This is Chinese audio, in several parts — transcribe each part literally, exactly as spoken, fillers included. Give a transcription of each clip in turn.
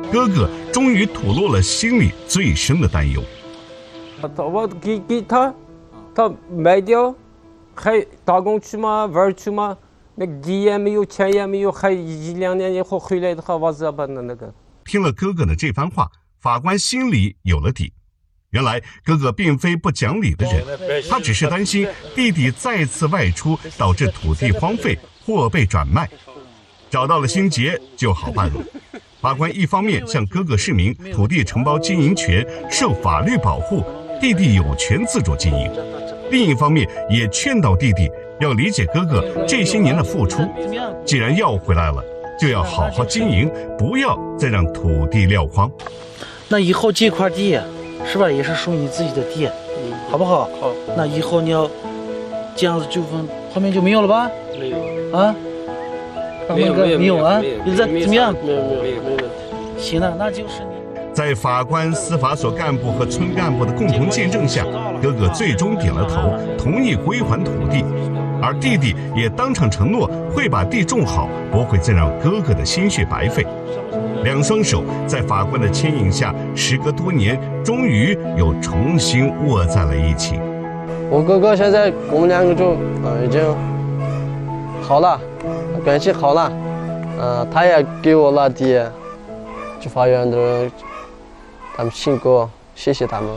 哥哥终于吐露了心里最深的担忧。 我给给他，他卖掉，还打工去吗？玩去吗？那地也没有，钱也没有，还一两年以后回来的话，我怎么办呢？那个。 听了哥哥的这番话，法官心里有了底。原来哥哥并非不讲理的人，他只是担心弟弟再次外出，导致土地荒废或被转卖。找到了心结就好办了。法官一方面向哥哥释明土地承包经营权受法律保护，弟弟有权自主经营；另一方面也劝导弟弟要理解哥哥这些年的付出，既然要回来了，就要好好经营，不要再让土地撂荒。 那以后这块地是吧，也是属于你自己的地，好不好？好。那以后你要这样子纠纷后面就没有了吧？ 没有啊？ 没有没有没有啊？你这怎么样？ 没有没有没有问题。 行了，那就是你。 在法官、司法所干部和村干部的共同见证下，哥哥最终点了头，同意归还土地，而弟弟也当场承诺会把地种好，不会再让哥哥的心血白费。两双手在法官的牵引下，时隔多年，终于又重新握在了一起。 我哥哥现在我们两个就呃已经好了，关系好了，呃，他也给我了地，去法院的人他们信过，谢谢他们。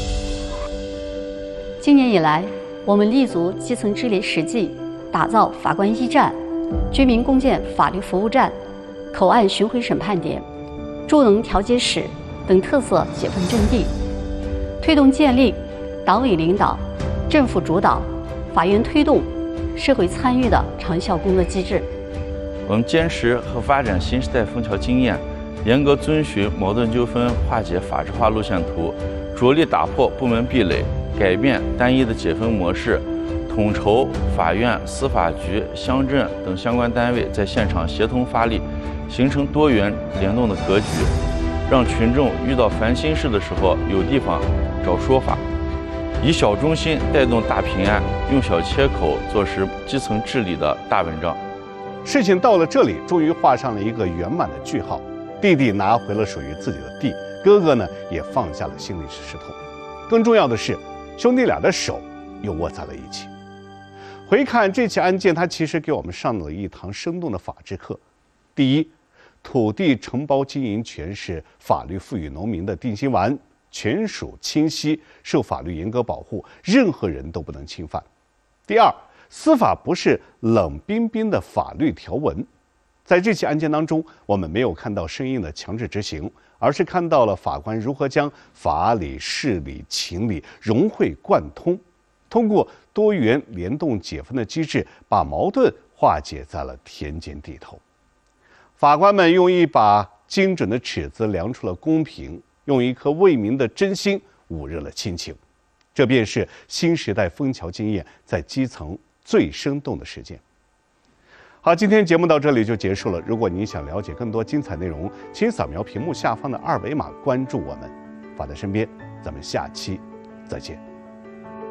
今年以来，我们立足基层治理实际，打造法官驿站、居民共建法律服务站、口岸巡回审判点、助能调解室等特色解放阵地，推动建立党委领导、政府主导、法院推动、社会参与的长效工作机制。 我们坚持和发展新时代枫桥经验，严格遵循矛盾纠纷化解法治化路线图，着力打破部门壁垒，改变单一的解分模式，统筹法院、司法局、乡镇等相关单位在现场协同发力，形成多元联动的格局，让群众遇到烦心事的时候有地方找说法，以小中心带动大平安，用小切口做实基层治理的大文章。 事情到了这里，终于画上了一个圆满的句号。弟弟拿回了属于自己的地，哥哥呢也放下了心里的石头。更重要的是，兄弟俩的手又握在了一起。回看这起案件，它其实给我们上了一堂生动的法治课。第一，土地承包经营权是法律赋予农民的定心丸，权属清晰，受法律严格保护，任何人都不能侵犯。第二，司法不是冷冰冰的法律条文。在这起案件当中，我们没有看到生硬的强制执行，而是看到了法官如何将法理、事理、情理融会贯通，通过多元联动解分的机制，把矛盾化解在了田间地头。法官们用一把精准的尺子量出了公平，用一颗为民的真心捂热了亲情。这便是新时代枫桥经验在基层最生动的实践。好，今天节目到这里就结束了。如果您想了解更多精彩内容，请扫描屏幕下方的二维码关注我们。法在身边，咱们下期再见。